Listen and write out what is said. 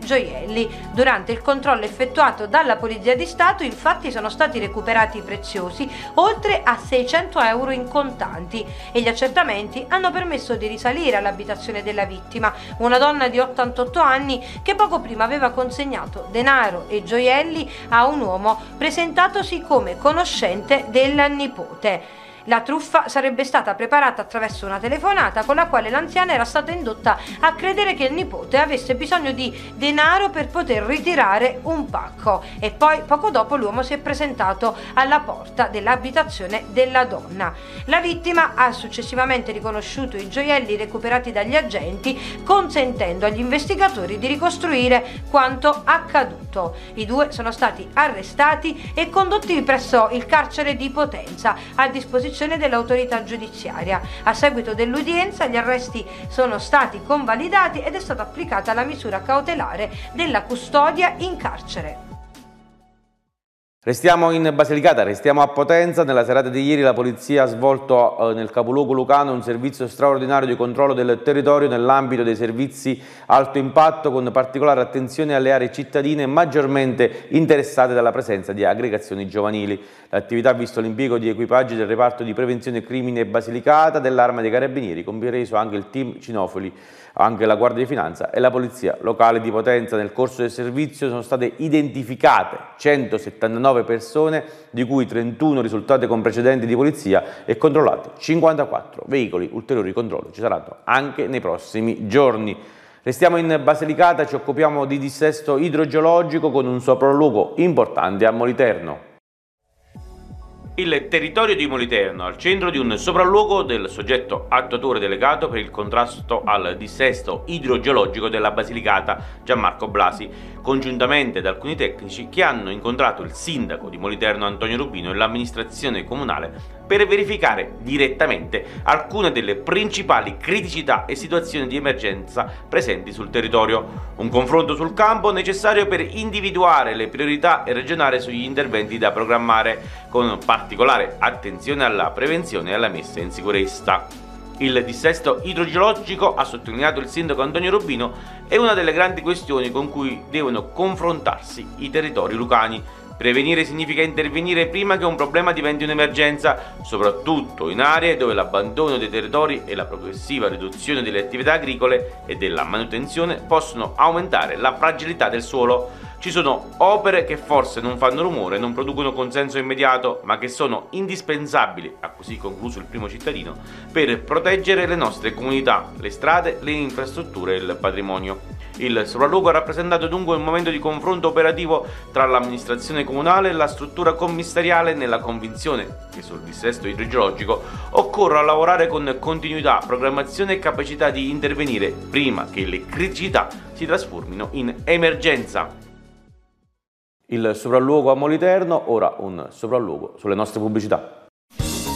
gioielli. Durante il controllo effettuato dalla Polizia di Stato, infatti, sono stati recuperati preziosi oltre a 600 euro in contanti e gli accertamenti hanno permesso di risalire all'abitazione della vittima, una donna di 88 anni che poco prima aveva consegnato denaro e gioielli a un uomo presentatosi come conoscente del nipote. La truffa sarebbe stata preparata attraverso una telefonata con la quale l'anziana era stata indotta a credere che il nipote avesse bisogno di denaro per poter ritirare un pacco e poi poco dopo l'uomo si è presentato alla porta dell'abitazione della donna. La vittima ha successivamente riconosciuto i gioielli recuperati dagli agenti, consentendo agli investigatori di ricostruire quanto accaduto. I due sono stati arrestati e condotti presso il carcere di Potenza a disposizione dell'autorità giudiziaria. A seguito dell'udienza gli arresti sono stati convalidati ed è stata applicata la misura cautelare della custodia in carcere. Restiamo in Basilicata, restiamo a Potenza. Nella serata di ieri la polizia ha svolto nel capoluogo lucano un servizio straordinario di controllo del territorio nell'ambito dei servizi alto impatto, con particolare attenzione alle aree cittadine maggiormente interessate dalla presenza di aggregazioni giovanili. L'attività ha visto l'impiego di equipaggi del reparto di prevenzione crimine Basilicata, dell'Arma dei Carabinieri, compreso anche il team cinofili, anche la Guardia di Finanza e la Polizia Locale di Potenza. Nel corso del servizio sono state identificate 179 persone, di cui 31 risultate con precedenti di polizia, e controllati 54 veicoli. Ulteriori controlli ci saranno anche nei prossimi giorni. Restiamo in Basilicata, ci occupiamo di dissesto idrogeologico con un sopralluogo importante a Moliterno. Il territorio di Moliterno al centro di un sopralluogo del soggetto attuatore delegato per il contrasto al dissesto idrogeologico della Basilicata, Gianmarco Blasi, congiuntamente ad alcuni tecnici che hanno incontrato il sindaco di Moliterno Antonio Rubino e l'amministrazione comunale per verificare direttamente alcune delle principali criticità e situazioni di emergenza presenti sul territorio. Un confronto sul campo necessario per individuare le priorità e ragionare sugli interventi da programmare, con particolare attenzione alla prevenzione e alla messa in sicurezza. Il dissesto idrogeologico, ha sottolineato il sindaco Antonio Rubino, è una delle grandi questioni con cui devono confrontarsi i territori lucani. Prevenire significa intervenire prima che un problema diventi un'emergenza, soprattutto in aree dove l'abbandono dei territori e la progressiva riduzione delle attività agricole e della manutenzione possono aumentare la fragilità del suolo. Ci sono opere che forse non fanno rumore, non producono consenso immediato, ma che sono indispensabili, ha così concluso il primo cittadino, per proteggere le nostre comunità, le strade, le infrastrutture e il patrimonio. Il sopralluogo ha rappresentato dunque un momento di confronto operativo tra l'amministrazione comunale e la struttura commissariale, nella convinzione che sul dissesto idrogeologico occorra lavorare con continuità, programmazione e capacità di intervenire prima che le criticità si trasformino in emergenza. Il sopralluogo a Moliterno, ora un sopralluogo sulle nostre pubblicità.